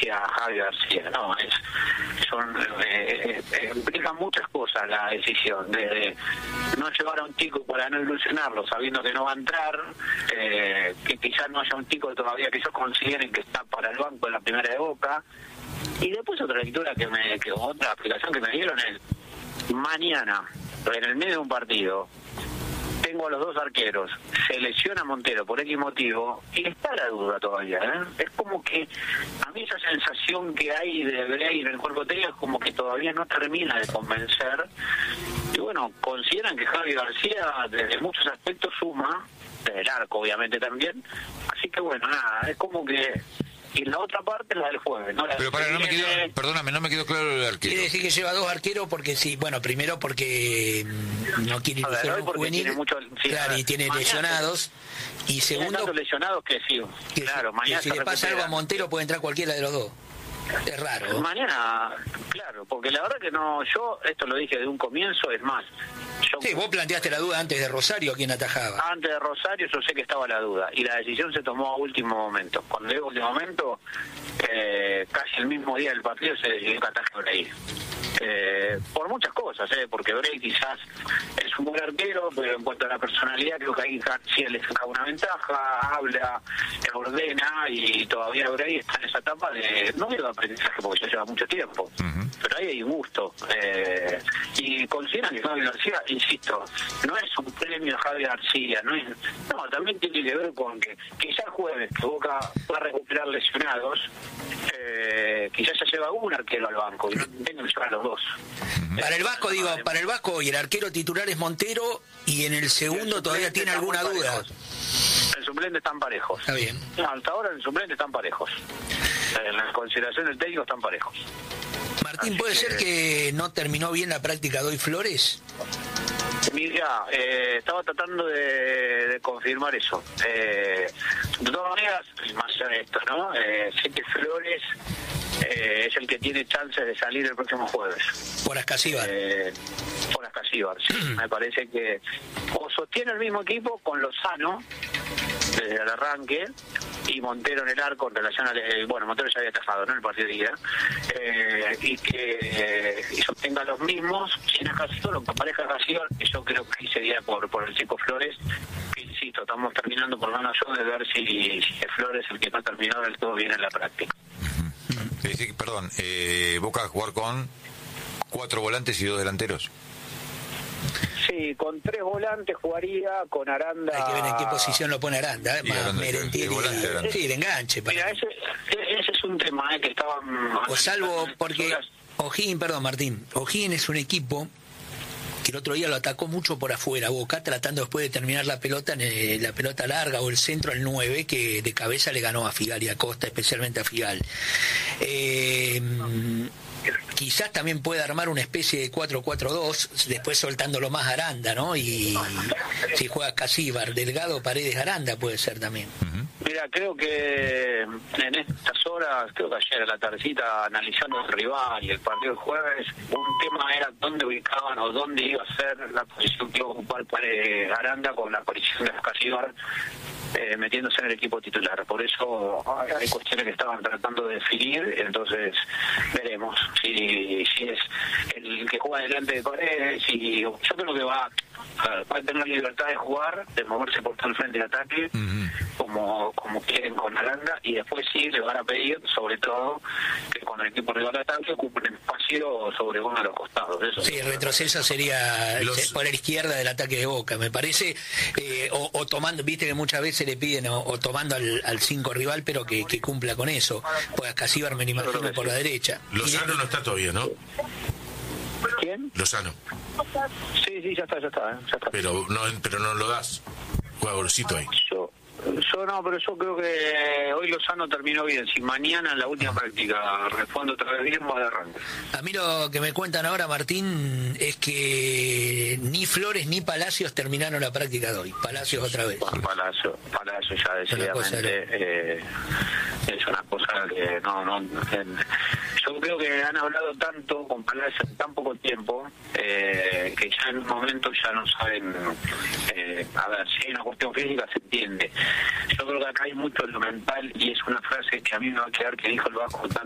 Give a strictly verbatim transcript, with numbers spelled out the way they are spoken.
a Javi García, no, es son eh, eh, implica muchas cosas la decisión de, de no llevar a un chico para no ilusionarlo, sabiendo que no va a entrar, eh, que quizás no haya un chico todavía que ellos consideren que está para el banco de la primera de Boca. Y después otra lectura que me, que otra aplicación que me dieron es mañana, en el medio de un partido, tengo a los dos arqueros, se lesiona Montero por X motivo y está la duda todavía, ¿eh? Es como que a mí esa sensación que hay de Brey en el cuerpo técnico es como que todavía no termina de convencer. Y bueno, consideran que Javi García desde muchos aspectos suma, del arco obviamente también, así que bueno, nada, es como que... Y la otra parte la del jueves, ¿no? La Pero para, no me quedó, perdóname, no me quedó claro el arquero. Quiere decir que lleva dos arqueros porque sí, bueno, primero porque no quiere ir un juvenil, tiene mucho, sí, claro, y tiene lesionados, y segundo, lesionados que sí, que claro, si, mañana que si le pasa algo a Montero puede entrar cualquiera de los dos. Es raro, ¿eh? Mañana, claro, porque la verdad que no, yo esto lo dije de un comienzo, es más. Yo, sí, vos planteaste la duda antes de Rosario, ¿quién atajaba? Antes de Rosario yo sé que estaba la duda, y la decisión se tomó a último momento. Cuando digo último momento, eh, casi el mismo día del partido se decidió que ataje Brey. Eh, por muchas cosas, eh, porque Brey quizás es un buen arquero, pero en cuanto a la personalidad creo que ahí García le saca una ventaja, habla, ordena, y todavía Brey está en esa etapa de, no digo aprendizaje porque ya lleva mucho tiempo, uh-huh. pero ahí hay gusto, eh, y consideran que Javi García, insisto, no es un premio a Javi García, no es, no, también tiene que ver con que quizás jueves que Boca va a recuperar lesionados, eh, quizás ya lleva un arquero al banco y no tengan que llevar los dos. Para el Vasco, digo, para el Vasco y el arquero titular es Montero, y en el segundo el todavía tiene alguna duda. El suplente están parejos. Está bien. No, hasta ahora el suplente están parejos. En la consideración del técnico están parejos. Martín, ¿puede ser que no terminó bien la práctica de hoy Flores? Mira, eh, estaba tratando de, de confirmar eso. Eh, de todas maneras, más allá de esto, ¿no? Eh, sé que Flores eh, es el que tiene chances de salir el próximo jueves. Por Ascasíbar. Eh, por Ascasíbar, sí. Me parece que o sostiene el mismo equipo con Lozano desde el arranque, y Montero en el arco en relación al... Eh, bueno, Montero ya había atajado, ¿no?, en el partido de ida, eh, y que eh, y sostenga los mismos, sin Ascasíbar, lo que aparezca Ascasíbar, que yo creo que ahí sería por, por el Chico Flores, que insisto, estamos terminando por ganas yo de ver si, si Flores el que no ha terminado del todo bien en la práctica. Uh-huh. Sí, sí, perdón, eh, Boca a jugar con cuatro volantes y dos delanteros. Sí, con tres volantes jugaría, con Aranda... Hay que ver en qué posición lo pone Aranda, ¿eh? Más Merentiel, sí, de enganche. Para... Mira, ese, ese es un tema, ¿eh?, que estaban... O salvo porque O'Higgins, perdón Martín, O'Higgins es un equipo que el otro día lo atacó mucho por afuera, Boca, tratando después de terminar la pelota en el, la pelota larga o el centro al nueve, que de cabeza le ganó a Figal y a Costa, especialmente a Figal. Eh... Quizás también puede armar una especie de cuatro cuatro dos, después soltándolo más Aranda, ¿no? Y si juega Ascasíbar, Delgado, Paredes, Aranda puede ser también. Uh-huh. Mira, creo que en estas horas, creo que ayer a la tardecita, analizando el rival y el partido del jueves, un tema era dónde ubicaban o dónde iba a ser la posición que iba a ocupar Paredes, Aranda, con la aparición de Ascasíbar eh, metiéndose en el equipo titular. Por eso hay cuestiones que estaban tratando de definir, entonces veremos si, si es el que juega delante de Paredes, y yo creo que va, va a tener libertad de jugar, de moverse por todo el frente de ataque, uh-huh. como, como quieren con Aranda, y después sí le van a pedir, sobre todo, que con el equipo rival de ataque ocupen espacio sobre uno de los costados. Eso sí, el retroceso sería los... por la izquierda del ataque de Boca, me parece, eh, o, o tomando, viste que muchas veces le piden o, o tomando al cinco rival, pero que, que cumpla con eso, pues Ascasíbar me lo imagino por la derecha. Lozano no está todavía, ¿no? ¿Quién? Lozano. Sí, sí, ya está, ya está, ¿eh? ya está. Pero no, pero no lo das. Juega Gorosito ahí. Yo, yo no, pero yo creo que hoy Lozano terminó bien. Si mañana en la última práctica responde otra vez bien, va de arranque. A mí lo que me cuentan ahora, Martín, es que ni Flores ni Palacios terminaron la práctica de hoy. Palacios otra vez. Palacio, Palacio ya decididamente eh, es una cosa que no, no, en, yo creo que han hablado tanto con Palacio en tan poco tiempo eh, que ya en un momento ya no saben, eh, a ver, si hay una cuestión física se entiende. Yo creo que acá hay mucho en lo mental, y es una frase que a mí me va a quedar, que dijo el Vasco